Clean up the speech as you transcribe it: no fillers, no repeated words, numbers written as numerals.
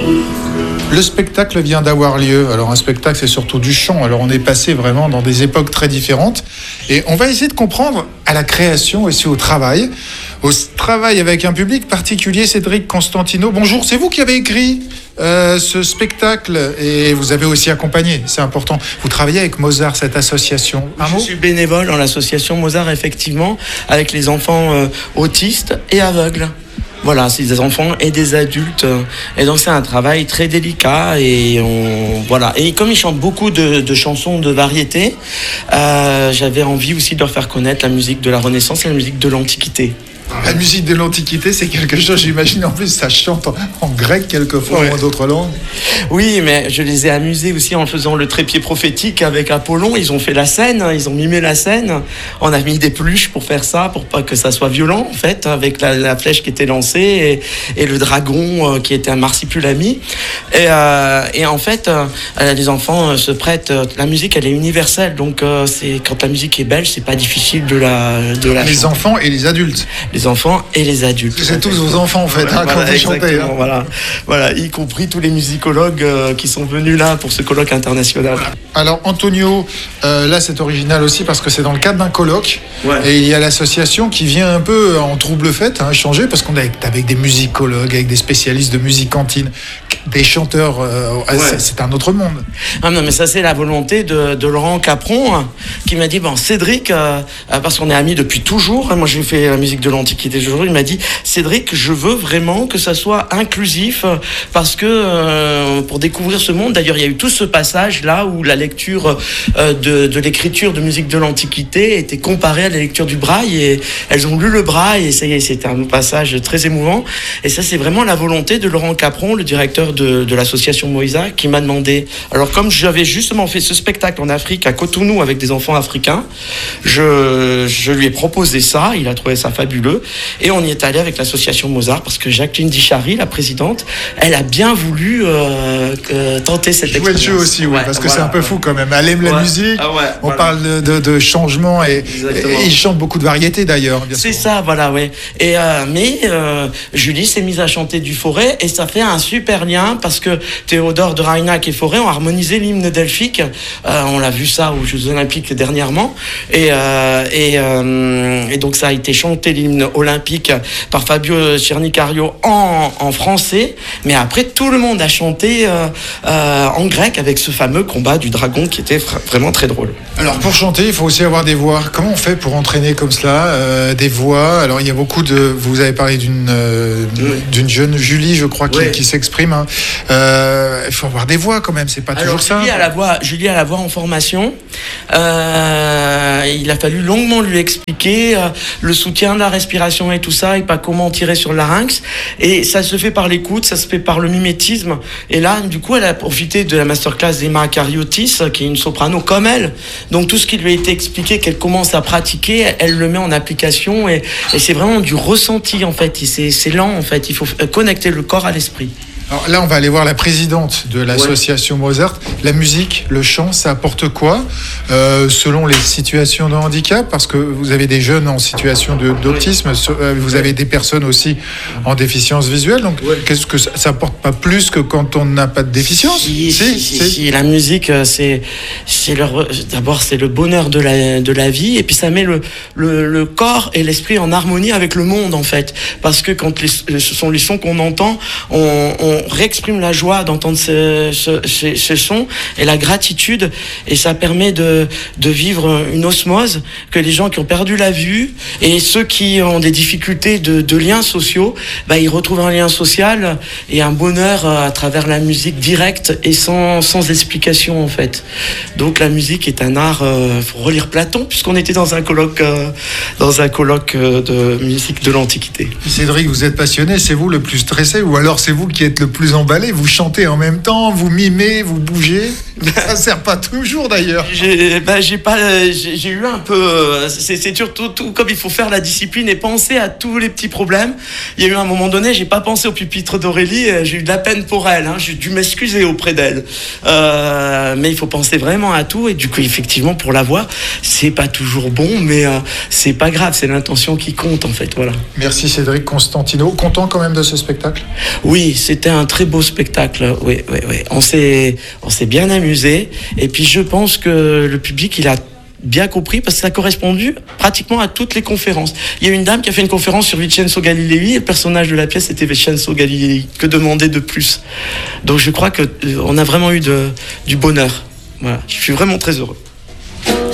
Le spectacle vient d'avoir lieu. Alors un spectacle, c'est surtout du chant. Alors on est passé vraiment dans des époques très différentes. Et on va essayer de comprendre à la création et aussi au travail avec un public particulier. Cédric Constantino, bonjour. C'est vous qui avez écrit ce spectacle et vous avez aussi accompagné, c'est important. Vous travaillez avec Mozart, cette association. Je suis bénévole dans l'association Mozart, effectivement, avec les enfants autistes et aveugles. Voilà, c'est des enfants et des adultes. Et donc c'est un travail très délicat. Et voilà. Et comme ils chantent beaucoup de chansons de variété, j'avais envie aussi de leur faire connaître la musique de la Renaissance et la musique de l'Antiquité. La musique de l'Antiquité, c'est quelque chose, j'imagine, en plus, ça chante en grec quelquefois, ou en d'autres langues. Oui, mais je les ai amusés aussi en faisant le trépied prophétique avec Apollon. Ils ont fait la scène, ils ont mimé la scène. On a mis des peluches pour faire ça, pour pas que ça soit violent, en fait, avec la flèche qui était lancée et le dragon qui était un marsipulami. Et en fait, les enfants se prêtent. La musique, elle est universelle, donc c'est quand la musique est belle, c'est pas difficile de la Les chanter. enfants et les adultes. Les enfants et les adultes. C'est tous vos enfants en fait, voilà, quand vous chantez. Hein. Voilà, y compris tous les musicologues qui sont venus là pour ce colloque international. Alors Antonio, là c'est original aussi parce que c'est dans le cadre d'un colloque. Ouais. Et il y a l'association qui vient un peu en trouble fête, changer, parce qu'on est avec des musicologues, avec des spécialistes de musique cantine, des chanteurs, c'est un autre monde. Ah non, mais ça c'est la volonté de Laurent Capron qui m'a dit, bon Cédric, parce qu'on est amis depuis toujours, moi j'ai fait la musique de l'Antiquité, il m'a dit, Cédric, je veux vraiment que ça soit inclusif, parce que pour découvrir ce monde, d'ailleurs il y a eu tout ce passage là où la lecture de l'écriture de musique de l'Antiquité était comparée à la lecture du braille, et elles ont lu le braille, et ça y est, c'était un passage très émouvant. Et ça c'est vraiment la volonté de Laurent Capron, le directeur de l'association Moïsa, qui m'a demandé, alors comme j'avais justement fait ce spectacle en Afrique à Cotonou avec des enfants africains, je lui ai proposé ça, il a trouvé ça fabuleux, et on y est allé avec l'association Mozart, parce que Jacqueline Dichary, la présidente, elle a bien voulu tenter cette expérience. Jouer le jeu aussi, oui, parce que c'est un peu fou quand même. Elle aime la musique, on parle de changement, et ils chantent beaucoup de variétés d'ailleurs. C'est ça, voilà, ouais. Et mais Julie s'est mise à chanter du Forêt, et ça fait un super lien, parce que Théodore de Reinach et Forêt ont harmonisé l'hymne delphique. On l'a vu ça aux Jeux Olympiques dernièrement, et donc ça a été chanté, l'hymne olympique, par Fabio Cernicario en français, mais après tout le monde a chanté en grec, avec ce fameux combat du dragon qui était vraiment très drôle. Alors pour chanter, il faut aussi avoir des voix. Comment on fait pour entraîner comme cela des voix? Alors il y a beaucoup de... Vous avez parlé d'une jeune Julie, je crois, qui s'exprime. Il faut avoir des voix quand même, c'est pas toujours ça. Julie a la voix en formation. Il a fallu longuement lui expliquer le soutien de la respiration et tout ça, et pas comment tirer sur le larynx. Et ça se fait par l'écoute, ça se fait par le mimétisme. Et là, du coup, elle a profité de la masterclass d'Emma Cariotis, qui est une soprano comme elle. Donc tout ce qui lui a été expliqué, qu'elle commence à pratiquer, elle le met en application, et c'est vraiment du ressenti en fait. Et c'est lent en fait. Il faut connecter le corps à l'esprit. Alors là, on va aller voir la présidente de l'association Mozart. La musique, le chant, ça apporte quoi selon les situations de handicap? Parce que vous avez des jeunes en situation d'autisme, vous avez des personnes aussi en déficience visuelle. Donc, qu'est-ce que ça apporte pas plus que quand on n'a pas de déficience? Si. La musique, d'abord c'est le bonheur de la vie, et puis ça met le corps et l'esprit en harmonie avec le monde en fait. Parce que quand ce sont les sons qu'on entend, on réexprime la joie d'entendre ce son et la gratitude, et ça permet de vivre une osmose, que les gens qui ont perdu la vue et ceux qui ont des difficultés de liens sociaux, ils retrouvent un lien social et un bonheur à travers la musique directe et sans explication en fait. Donc la musique est un art, faut relire Platon, puisqu'on était dans un colloque de musique de l'Antiquité. Cédric, vous êtes passionné, c'est vous le plus stressé, ou alors c'est vous qui êtes le plus emballé? Vous chantez en même temps, vous mimez, vous bougez. Ça sert pas toujours d'ailleurs. J'ai eu un peu. C'est surtout comme il faut faire la discipline et penser à tous les petits problèmes. Il y a eu un moment donné, j'ai pas pensé au pupitre d'Aurélie. J'ai eu de la peine pour elle. J'ai dû m'excuser auprès d'elle. Mais il faut penser vraiment à tout. Et du coup, effectivement, pour la voix, c'est pas toujours bon, mais c'est pas grave. C'est l'intention qui compte en fait. Voilà. Merci Cédric Constantino. Content quand même de ce spectacle? Oui, c'était un très beau spectacle. Oui. On s'est bien amusé. Et puis je pense que le public, il a bien compris parce que ça a correspondu pratiquement à toutes les conférences. Il y a une dame qui a fait une conférence sur Vincenzo Galilei et le personnage de la pièce était Vincenzo Galilei. Que demander de plus? Donc je crois que on a vraiment eu du bonheur. Voilà. Je suis vraiment très heureux.